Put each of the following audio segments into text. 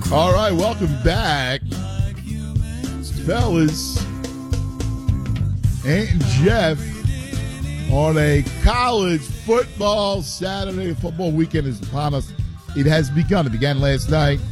All right, welcome back, fellas. Ant and Jeff on a college football Saturday. Football weekend is upon us. It has begun. It began last night.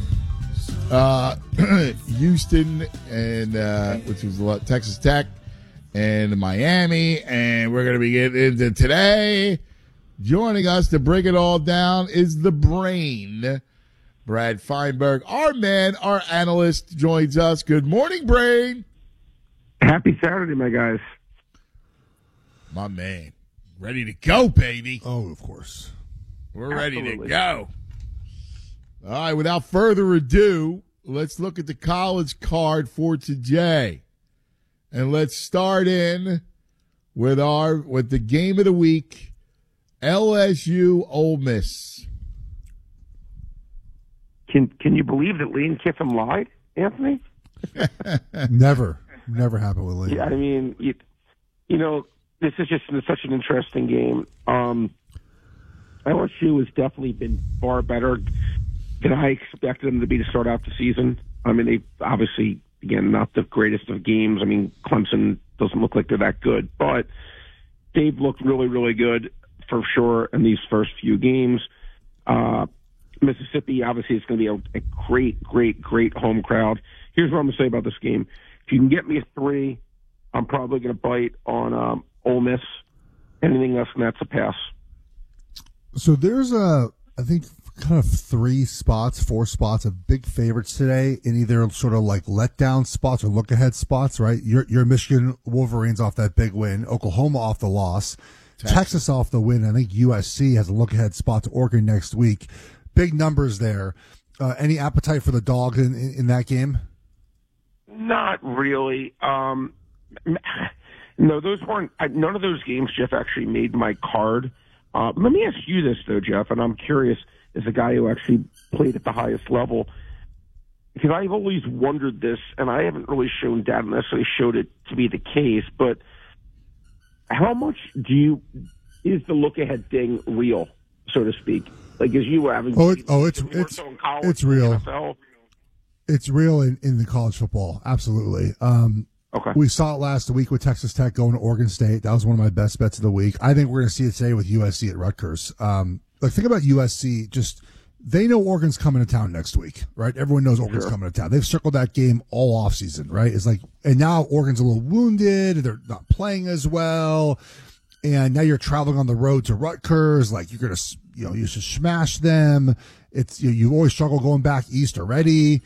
Houston and which was Texas Tech and Miami, and we're going to be getting into today. Joining us to break it all down is the brain, Brad Feinberg. Our man, our analyst, joins us. Good morning, Brain. Happy Saturday, my guys. My man. Ready to go, baby. Oh, of course. We're ready to go. All right, without further ado, let's look at the college card for today. And let's start in with the game of the week, LSU Ole Miss. Can you believe that Lane Kiffin lied, Anthony? Never happened with Lane. Yeah, I mean, you know, this is just such an interesting game. LSU has definitely been far better than I expected them to be to start out the season. I mean, they obviously, again, not the greatest of games. I mean, Clemson doesn't look like they're that good, but they've looked really, really good for sure in these first few games. Mississippi, obviously, is going to be a great, great, great home crowd. Here's what I'm going to say about this game. If you can get me a 3, I'm probably going to bite on Ole Miss. Anything else than that's a pass. So there's I think, kind of 4 spots of big favorites today in either sort of like letdown spots or look ahead spots, right? Your Michigan Wolverines off that big win, Oklahoma off the loss, Texas off the win. I think USC has a look ahead spot to Oregon next week. Big numbers there. Any appetite for the dog in that game? Not really. No, those weren't. None of those games, Jeff, actually made my card. Let me ask you this, though, Jeff, and I'm curious as a guy who actually played at the highest level, because I've always wondered this, and I haven't really shown data necessarily showed it to be the case, but how much is the look-ahead thing real, so to speak? Like, as you having it's real. NFL? It's real in the college football, absolutely. Okay. We saw it last week with Texas Tech going to Oregon State. That was one of my best bets of the week. I think we're going to see it today with USC at Rutgers. Think about USC. Just they know Oregon's coming to town next week, right? Everyone knows Oregon's coming to town. They've circled that game all off season, right? It's like, and now Oregon's a little wounded. They're not playing as well, and now you're traveling on the road to Rutgers. Like you're going to, you should smash them. It's you always struggle going back east already.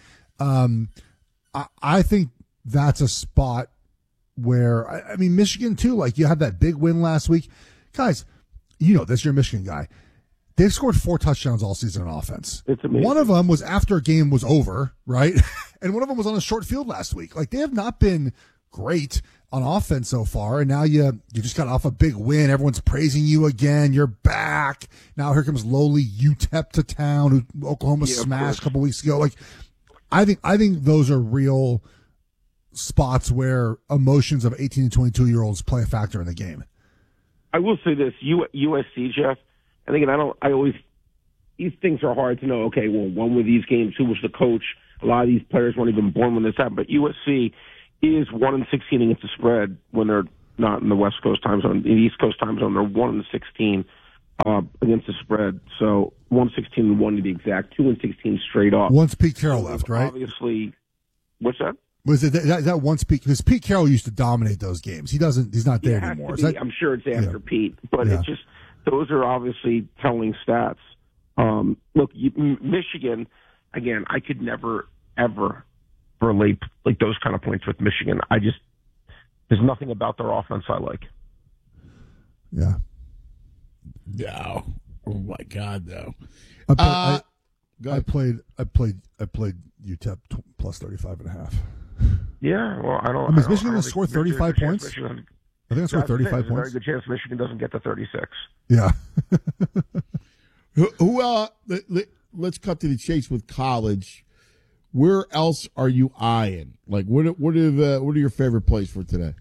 I think that's a spot where, I mean, Michigan too, like you had that big win last week. Guys, you're a Michigan guy. They've scored 4 touchdowns all season on offense. It's amazing. One of them was after a game was over, right? And one of them was on a short field last week. Like they have not been great on offense so far. And now you just got off a big win. Everyone's praising you again. You're back. Now here comes lowly UTEP to town, who Oklahoma smashed a couple weeks ago. Like I think those are real spots where emotions of 18 and 22-year-olds play a factor in the game. I will say this, USC, Jeff, these things are hard to know. Okay, well, when were these games? Who was the coach? A lot of these players weren't even born when this happened. But USC is 1-16 against the spread when they're not in the West Coast time zone. In the East Coast time zone, they're 1-16 against the spread. So 1-16-1 to be exact, 2-16 straight off. Once Pete Carroll left, right? Obviously, what's that? Was it that once Pete? Because Pete Carroll used to dominate those games. He's not there anymore. I'm sure it's after Pete, but it's just those are obviously telling stats. Look, Michigan, again, I could never ever relate like those kind of points with Michigan. There's nothing about their offense I like. Yeah. No. Oh my God, no. I played UTEP plus 35.5. Yeah, well, is Michigan going to score 35 points? I think I scored 35 points. There's a very good chance Michigan doesn't get to 36. Yeah. Let's cut to the chase with college. Where else are you eyeing? Like, what are your favorite plays for today?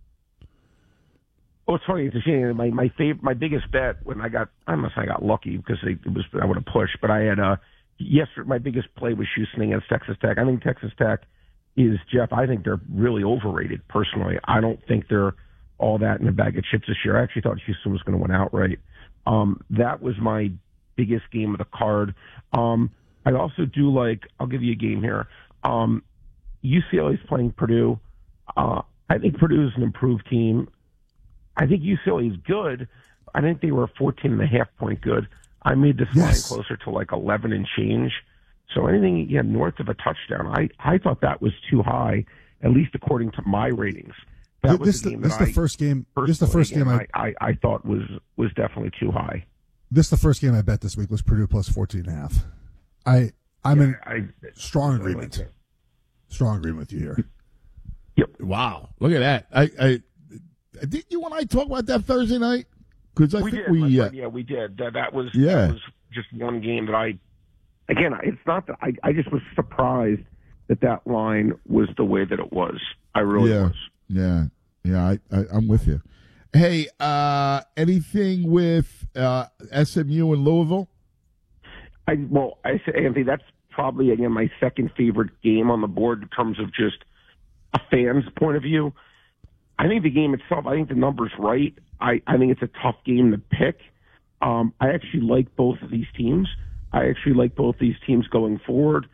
Oh, it's funny. It's a shame. My biggest bet when I got lucky because I would have pushed, but I had yesterday my biggest play was Houston against Texas Tech. I think Texas Tech is, Jeff, I think they're really overrated, personally. I don't think they're all that in a bag of chips this year. I actually thought Houston was going to win outright. That was my biggest game of the card. I also do like, I'll give you a game here. UCLA is playing Purdue. I think Purdue is an improved team. I think UCLA is good. I think they were 14.5 point good. I made this line closer to like 11 and change. So anything north of a touchdown, I thought that was too high, at least according to my ratings. That was the first game I thought was definitely too high. This is the first game I bet this week was Purdue plus 14.5. I'm in strong agreement. Like strong agreement with you here. Yep. Wow. Look at that. I did you and I talk about that Thursday night? Because I think we did. That was just one game that it's not that I just was surprised that line was the way that it was. I really was. Yeah. I'm with you. Hey, anything with SMU and Louisville? I say, Anthony, that's probably, again, my second favorite game on the board in terms of just a fan's point of view. I think the game itself, I think the number's right. I think it's a tough game to pick. I actually like both of these teams. I actually like both these teams going forward.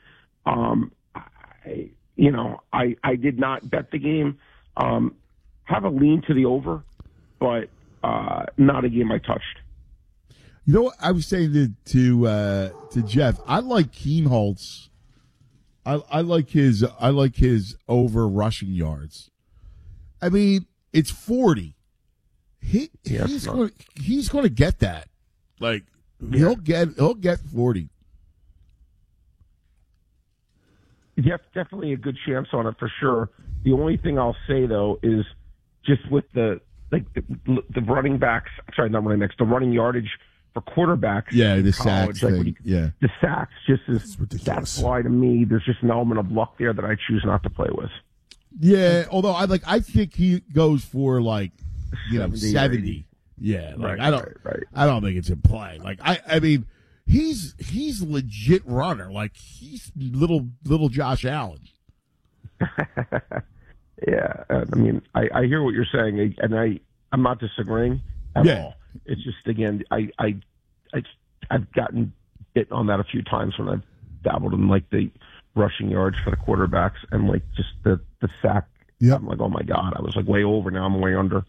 I did not bet the game. Have a lean to the over, but not a game I touched. You know what I was saying to Jeff? I like Keenholz. I like his over rushing yards. I mean, it's 40. He's going to get that. Like he'll get 40. Definitely a good chance on it for sure. The only thing I'll say though is just with the running backs. Sorry, not running backs. The running yardage for quarterbacks. Yeah, the sacks thing. The sacks just is ridiculous. That's why to me there's just an element of luck there that I choose not to play with. Yeah, although I think he goes for 70. Yeah, right, I don't think it's in play. Like I mean, he's legit runner. Like he's little Josh Allen. Yeah, I mean, I hear what you're saying, and I'm not disagreeing at all. It's just, again, I've gotten bit on that a few times when I've dabbled in the rushing yards for the quarterbacks and just the sack. Yep. I'm like, oh my God, I was way over. Now I'm way under.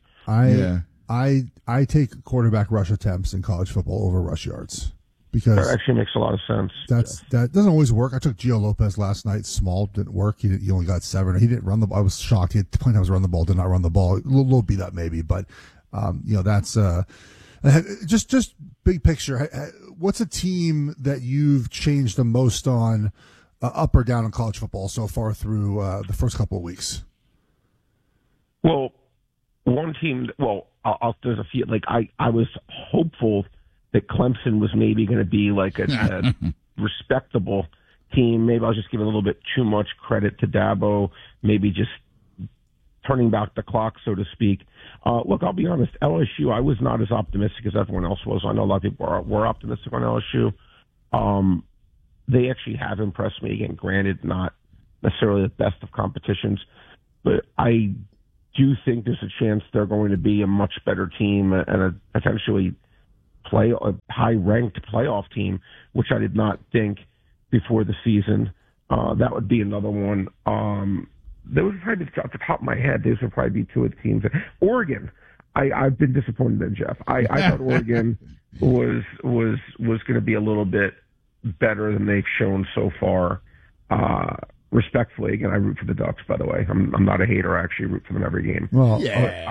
I take quarterback rush attempts in college football over rush yards because that actually makes a lot of sense. That doesn't always work. I took Gio Lopez last night. Small didn't work. He only got 7. He didn't run the ball. I was shocked. He had plenty of times run the ball. Did not run the ball. A little beat up maybe, but that's just big picture. What's a team that you've changed the most on, up or down in college football so far through the first couple of weeks? Well, one team. There's a few. I was hopeful that Clemson was maybe going to be a respectable team. Maybe I was just giving a little bit too much credit to Dabo. Maybe just turning back the clock, so to speak. Look, I'll be honest. LSU, I was not as optimistic as everyone else was. I know a lot of people were optimistic on LSU. They actually have impressed me. Again, granted, not necessarily the best of competitions, but I do think there's a chance they're going to be a much better team and a potentially a high-ranked playoff team, which I did not think before the season. That would be another one. Those would probably be, off the top of my head, those would probably be two of the teams. Oregon, I've been disappointed in Jeff. I thought Oregon was going to be a little bit better than they've shown so far. Respectfully, again, I root for the Ducks. By the way, I'm not a hater. I actually root for them every game. Well,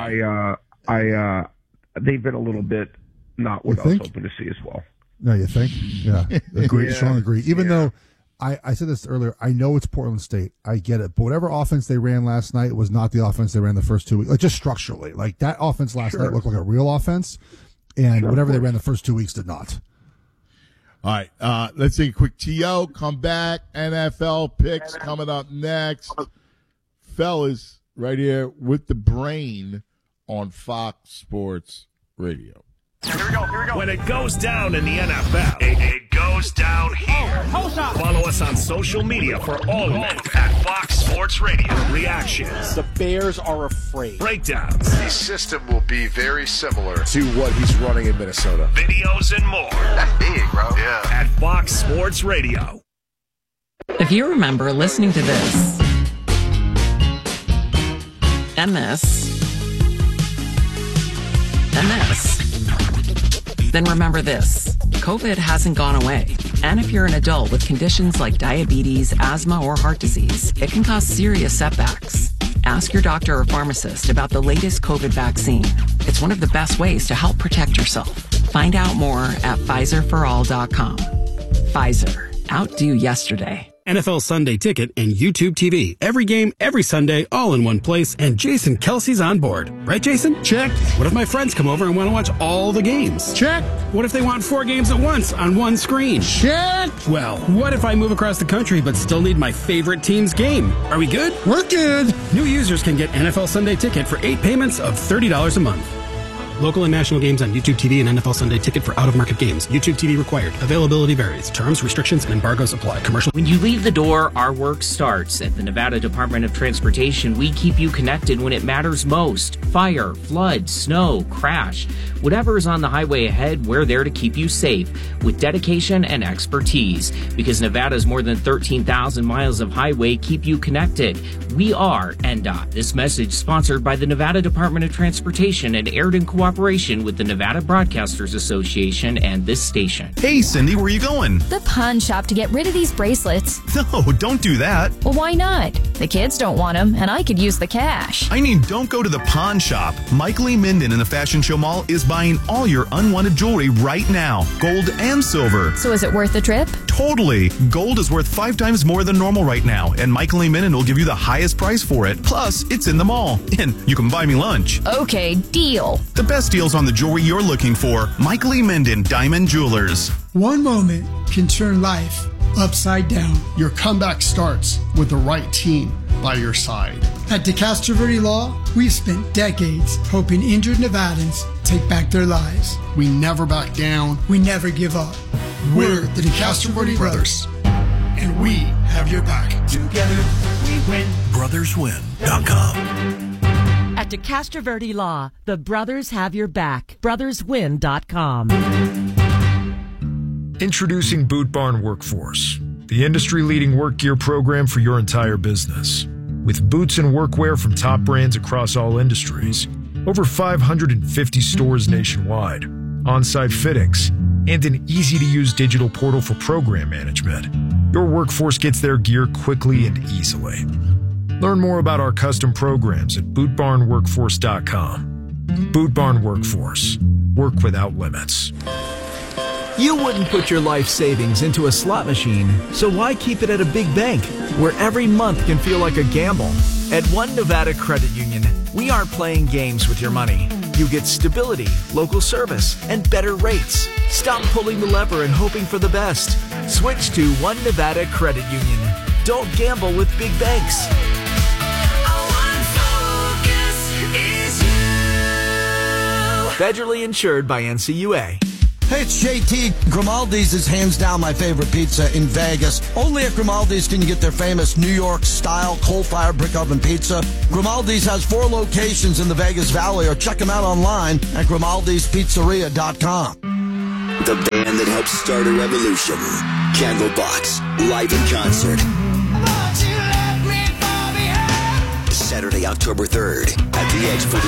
they've been a little bit not what I was hoping to see as well. No, you think? Yeah, agree. Strong agree. Even though I said this earlier, I know it's Portland State. I get it. But whatever offense they ran last night was not the offense they ran the first 2 weeks. Just structurally. That offense last night looked like a real offense. And whatever they ran the first 2 weeks did not. All right. Let's take a quick TO. Come back. NFL picks coming up next. Fellas, right here with the brain on Fox Sports Radio. Here we go. When it goes down in the NFL, it goes goes down here. Follow us on social media for all of it at Fox Sports Radio. Reactions. The Bears are afraid. Breakdowns. The system will be very similar to what he's running in Minnesota. Videos and more. That's big, bro. Yeah. At Fox Sports Radio. If you remember listening to this, and this, and this, then remember this. COVID hasn't gone away. And if you're an adult with conditions like diabetes, asthma, or heart disease, it can cause serious setbacks. Ask your doctor or pharmacist about the latest COVID vaccine. It's one of the best ways to help protect yourself. Find out more at PfizerForAll.com. Pfizer. Outdo yesterday. NFL Sunday Ticket and YouTube TV. Every game, every Sunday, all in one place, and Jason Kelsey's on board. Right, Jason? Check. What if my friends come over and want to watch all the games? Check. What if they want 4 games at once on one screen? Check. Well, what if I move across the country but still need my favorite team's game? Are we good? We're good. New users can get NFL Sunday Ticket for 8 payments of $30 a month. Local and national games on YouTube TV and NFL Sunday Ticket for out-of-market games. YouTube TV required. Availability varies. Terms, restrictions, and embargoes apply. Commercial. When you leave the door, our work starts. At the Nevada Department of Transportation, we keep you connected when it matters most. Fire, flood, snow, crash. Whatever is on the highway ahead, we're there to keep you safe with dedication and expertise. Because Nevada's more than 13,000 miles of highway keep you connected. We are NDOT. This message sponsored by the Nevada Department of Transportation and aired in cooperation with the Nevada Broadcasters Association and this station. Hey, Cindy, where are you going? The pawn shop to get rid of these bracelets. No, don't do that. Well, why not? The kids don't want them, and I could use the cash. I mean, don't go to the pawn shop. Mike Lee Minden in the Fashion Show Mall is buying all your unwanted jewelry right now, gold and silver. So is it worth the trip? Totally. Gold is worth 5 times more than normal right now, and Mike Lee Minden will give you the highest price for it. Plus, it's in the mall, and you can buy me lunch. Okay, deal. The best deals on the jewelry you're looking for. Mike Lee Minden, Diamond Jewelers. One moment can turn life upside down. Your comeback starts with the right team by your side. At DeCastro Verde Law, we've spent decades helping injured Nevadans take back their lives. We never back down. We never give up. We're the DeCastro Verde Brothers, and we have your back. Together, we win. BrothersWin.com. At DeCastro Verde Law, the brothers have your back. BrothersWin.com. Introducing Boot Barn Workforce, the industry-leading work gear program for your entire business. With boots and workwear from top brands across all industries, over 550 stores nationwide, on-site fittings, and an easy-to-use digital portal for program management, your workforce gets their gear quickly and easily. Learn more about our custom programs at bootbarnworkforce.com. Boot Barn Workforce. Work without limits. You wouldn't put your life savings into a slot machine, so why keep it at a big bank where every month can feel like a gamble? At One Nevada Credit Union, we aren't playing games with your money. You get stability, local service, and better rates. Stop pulling the lever and hoping for the best. Switch to One Nevada Credit Union. Don't gamble with big banks. Federally insured by NCUA. Hey, it's JT. Grimaldi's is hands down my favorite pizza in Vegas. Only at Grimaldi's can you get their famous New York-style coal-fired brick oven pizza. Grimaldi's has 4 locations in the Vegas Valley, or check them out online at Grimaldi'sPizzeria.com. The band that helped start a revolution. Candlebox, live in concert. Saturday, October 3rd at the Edge for